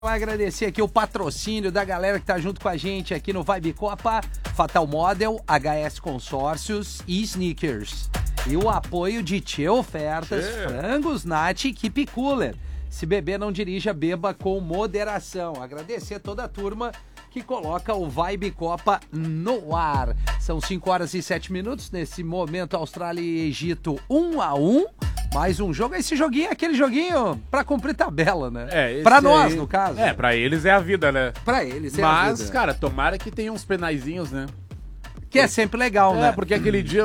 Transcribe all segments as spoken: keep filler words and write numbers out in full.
Vai agradecer aqui o patrocínio da galera que tá junto com a gente aqui no Vibe Copa, Fatal Model, H S Consórcios e Sneakers. E o apoio de Tchê Ofertas, Tchê. Frangos, Nath e Keep Cooler. Se beber, não dirija, beba com moderação. Agradecer toda a turma que coloca o Vibe Copa no ar. São cinco horas e sete minutos. Nesse momento, Austrália e Egito um a um. Mais um jogo. Esse joguinho é aquele joguinho pra cumprir tabela, né? É, pra nós, aí, no caso. É, pra eles é a vida, né? Pra eles é Mas, a vida. Mas, cara, tomara que tenha uns penaizinhos, né? Que é sempre legal, é, né? É, porque aquele dia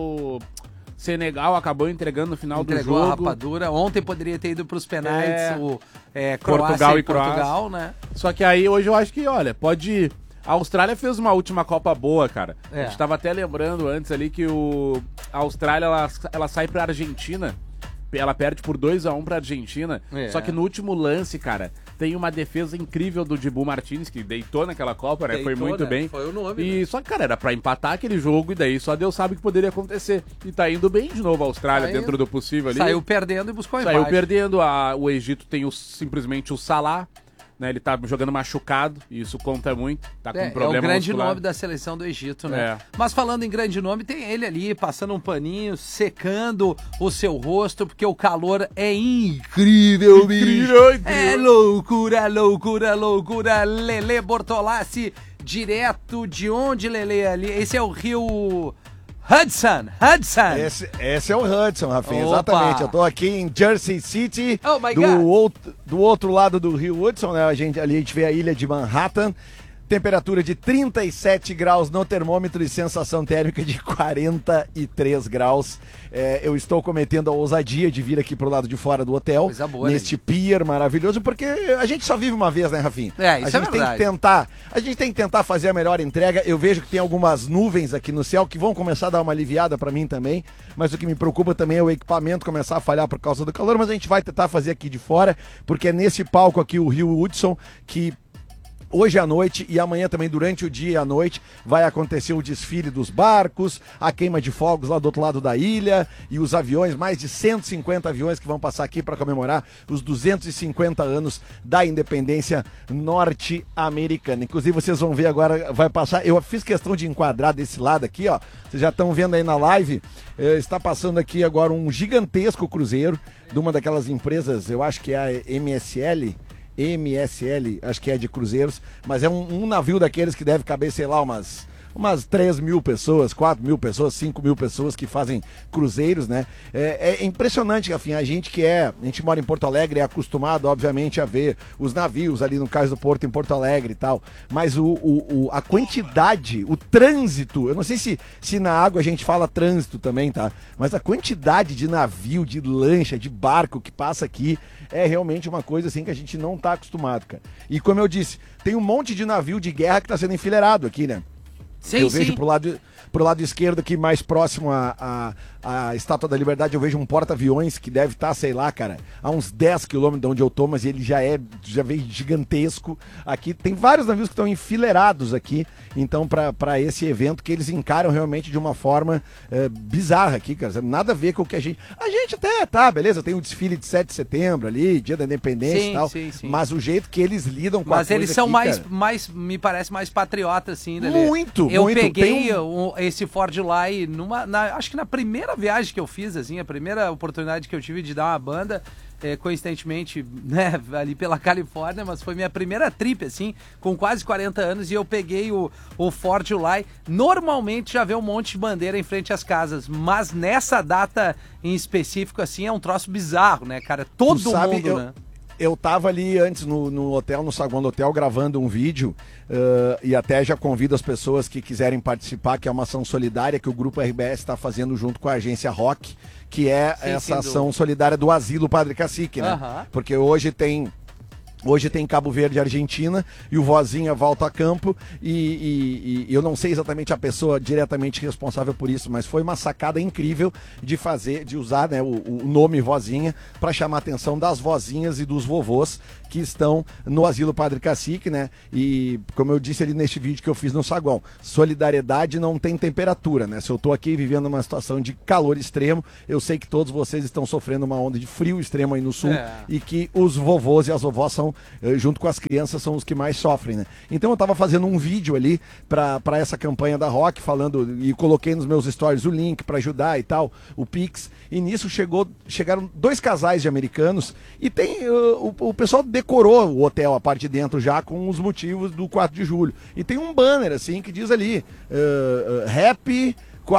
o Senegal acabou entregando no final Entregou do jogo. a rapadura. Ontem poderia ter ido pros penais é, o é, Portugal e e Croácia. Portugal, né? Só que aí hoje eu acho que, olha, pode ir. A Austrália fez uma última Copa boa, cara. É. A gente tava até lembrando antes ali que o a Austrália, ela, ela sai pra Argentina. Ela perde por dois a um pra Argentina. É. Só que no último lance, cara, tem uma defesa incrível do Dibu Martins, que deitou naquela Copa, né? Deitou, foi muito né? bem. Foi o nome, e né? Só que, cara, era pra empatar aquele jogo e daí só Deus sabe o que poderia acontecer. E tá indo bem de novo a Austrália, tá dentro do possível ali. Saiu perdendo e buscou empate. Saiu perdendo. A, o Egito tem o, simplesmente o Salah. Né, ele tá jogando machucado, e isso conta muito, tá com é, um problema É o grande muscular. nome da seleção do Egito, né? É. Mas falando em grande nome, tem ele ali, passando um paninho, secando o seu rosto, porque o calor é incrível, incrível, incrível. É loucura, loucura, loucura. Lelê Bortolassi, direto de onde, Lelê? Ali? Esse é o Rio... Hudson, Hudson. Esse, esse é o Hudson, Rafinha, Opa. exatamente. Eu tô aqui em Jersey City, oh my do, God. outro, do outro lado do Rio Hudson, né? A gente, ali a gente vê a ilha de Manhattan. Temperatura de trinta e sete graus no termômetro e sensação térmica de quarenta e três graus. É, eu estou cometendo a ousadia de vir aqui pro lado de fora do hotel, Coisa boa, neste né? pier maravilhoso, porque a gente só vive uma vez, né, Rafinha? É, isso a gente é tem verdade. que tentar, a gente tem que tentar fazer a melhor entrega. Eu vejo que tem algumas nuvens aqui no céu que vão começar a dar uma aliviada para mim também, mas o que me preocupa também é o equipamento começar a falhar por causa do calor, mas a gente vai tentar fazer aqui de fora, porque é nesse palco aqui, o Rio Hudson, que hoje à noite e amanhã também durante o dia e à noite vai acontecer o desfile dos barcos, a queima de fogos lá do outro lado da ilha e os aviões, mais de cento e cinquenta aviões que vão passar aqui para comemorar os duzentos e cinquenta anos da independência norte-americana. Inclusive vocês vão ver agora, vai passar, eu fiz questão de enquadrar desse lado aqui, ó, vocês já estão vendo aí na live, eh, está passando aqui agora um gigantesco cruzeiro de uma daquelas empresas, eu acho que é a M S L, M S L, acho que é de cruzeiros, mas é um, um navio daqueles que deve caber, sei lá, umas, umas três mil pessoas, quatro mil pessoas, cinco mil pessoas que fazem cruzeiros, né? É, é impressionante, Rafinha, a gente que é, a gente mora em Porto Alegre, é acostumado, obviamente, a ver os navios ali no Cais do Porto, em Porto Alegre e tal, mas o, o, o, a quantidade, o trânsito, eu não sei se, se na água a gente fala trânsito também, tá? Mas a quantidade de navio, de lancha, de barco que passa aqui, é realmente uma coisa assim que a gente não tá acostumado, cara. E como eu disse, tem um monte de navio de guerra que tá sendo enfileirado aqui, né? Sim, eu sim. vejo pro lado, pro lado esquerdo aqui, mais próximo à a, a, a Estátua da Liberdade, eu vejo um porta-aviões que deve estar, sei lá, cara, a uns dez quilômetros de onde eu tô, mas ele já é, já veio gigantesco. Aqui tem vários navios que estão enfileirados aqui, então, para esse evento que eles encaram realmente de uma forma é, bizarra aqui, cara. Nada a ver com o que a gente... A gente até, tá, beleza, tem o desfile de sete de setembro ali, Dia da Independência sim, e tal, sim, sim. mas o jeito que eles lidam com mas a coisa eles são aqui, mais, cara... mais, me parece, mais patriotas, assim, né? Muito, eu muito. peguei um... um, esse Ford Lai numa, na, acho que na primeira viagem que eu fiz, assim, a primeira oportunidade que eu tive de dar uma banda, é, coincidentemente, né, ali pela Califórnia, mas foi minha primeira trip, assim, com quase quarenta anos, e eu peguei o, o Ford Lai. Normalmente já vê um monte de bandeira em frente às casas, mas nessa data em específico, assim, é um troço bizarro, né, cara? Todo tu sabe, mundo, eu... né? Eu tava ali antes no, no hotel, no saguão do hotel, gravando um vídeo uh, e até já convido as pessoas que quiserem participar, que é uma ação solidária que o Grupo R B S está fazendo junto com a agência Rock, que é sim, essa ação solidária do Asilo Padre Cacique, né? Uhum. Porque hoje tem... Hoje tem Cabo Verde e Argentina e o Vozinha volta a campo e, e, e eu não sei exatamente a pessoa diretamente responsável por isso, mas foi uma sacada incrível de fazer, de usar, né, o, o nome Vozinha para chamar a atenção das vozinhas e dos vovôs que estão no Asilo Padre Cacique, né? E como eu disse ali neste vídeo que eu fiz no saguão, solidariedade não tem temperatura, né? Se eu tô aqui vivendo uma situação de calor extremo, eu sei que todos vocês estão sofrendo uma onda de frio extremo aí no sul é. E que os vovôs e as vovós são população, eh, junto com as crianças, são os que mais sofrem, né? Então eu tava fazendo um vídeo ali para essa campanha da Rock, falando, e coloquei nos meus stories o link para ajudar e tal, o Pix, e nisso chegou, chegaram dois casais de americanos, e tem, uh, o, o pessoal decorou o hotel, a parte de dentro já, com os motivos do quatro de julho, e tem um banner, assim, que diz ali, uh, uh, Happy...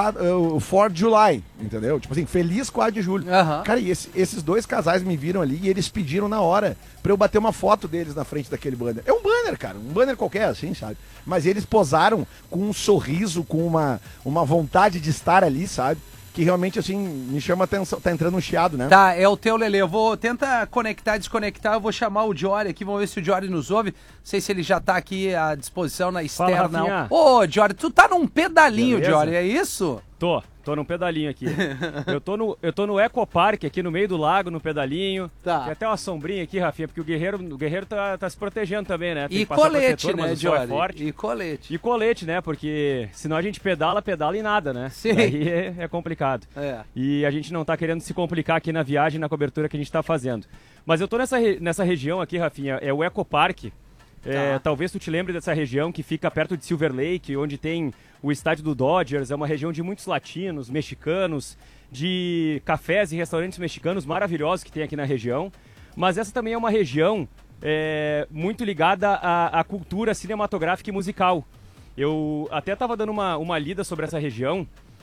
o quatro de July, entendeu? Tipo assim, feliz quatro de julho. Uhum. Cara, e esse, esses dois casais me viram ali e eles pediram na hora pra eu bater uma foto deles na frente daquele banner. É um banner, cara, um banner qualquer, assim, sabe? Mas eles posaram com um sorriso, com uma, uma vontade de estar ali, sabe? Que realmente, assim, me chama a atenção. Tá entrando um chiado, né? Tá, é o teu, Lelê. Eu vou tentar conectar, desconectar. Eu vou chamar o Jory aqui. Vamos ver se o Jory nos ouve. Não sei se ele já tá aqui à disposição na externa. Ô, Jory, tu tá num pedalinho, Beleza? Jory, é isso? Tô, tô num pedalinho aqui. eu, tô no, eu tô no Ecopark, aqui no meio do lago, no pedalinho. Tá. Tem até uma sombrinha aqui, Rafinha, porque o guerreiro, o guerreiro tá, tá se protegendo também, né? Tem e que passar colete, protetor, né, mas o sol é Jory? forte. E colete. E colete, né? Porque senão a gente pedala, pedala em nada, né? Sim. Aí é, é complicado. É. E a gente não tá querendo se complicar aqui na viagem, na cobertura que a gente tá fazendo. Mas eu tô nessa, nessa região aqui, Rafinha, é o Ecopark. É, Tá. Talvez tu te lembre dessa região que fica perto de Silver Lake, onde tem o estádio do Dodgers. É uma região de muitos latinos, mexicanos, de cafés e restaurantes mexicanos maravilhosos que tem aqui na região. Mas essa também é uma região é, muito ligada à, à cultura cinematográfica e musical. Eu até estava dando uma, uma lida sobre essa região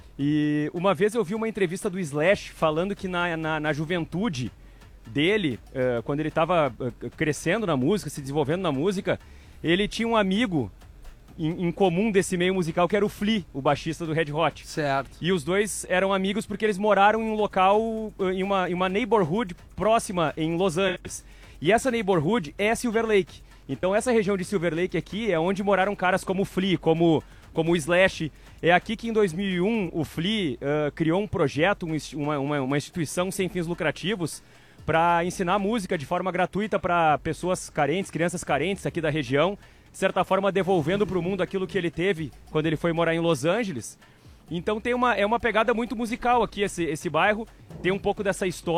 e uma vez eu vi uma entrevista do Slash falando que na, na, na juventude dele, uh, quando ele estava uh, crescendo na música, se desenvolvendo na música, ele tinha um amigo em, em comum desse meio musical que era o Flea, o baixista do Red Hot. Certo. E os dois eram amigos porque eles moraram em um local, uh, em, uma, em uma neighborhood próxima em Los Angeles. E essa neighborhood é Silver Lake. Então essa região de Silver Lake aqui é onde moraram caras como o Flea, como, como o Slash. É aqui que em dois mil e um o Flea uh, criou um projeto, um, uma, uma, uma instituição sem fins lucrativos, para ensinar música de forma gratuita para pessoas carentes, crianças carentes aqui da região, de certa forma devolvendo para o mundo aquilo que ele teve quando ele foi morar em Los Angeles. Então tem uma, é uma pegada muito musical aqui esse, esse bairro, tem um pouco dessa história.